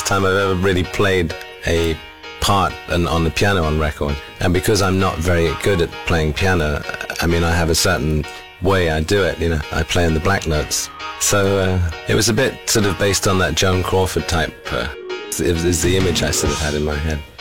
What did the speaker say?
time I've ever really played a part on the piano on record. And because I'm not very good at playing piano, I mean, I have a certain way I do it, you know. I play in the black notes. So it was a bit sort of based on that Joan Crawford type. It was the image I sort of had in my head.